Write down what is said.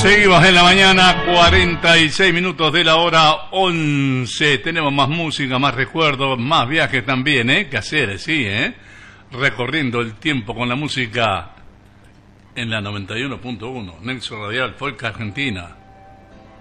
Seguimos en la mañana, 46 minutos de la hora 11. Tenemos más música, más recuerdos, más viajes también, que hacer, sí, recorriendo el tiempo con la música en la 91.1, Nexo Radial Folk Argentina.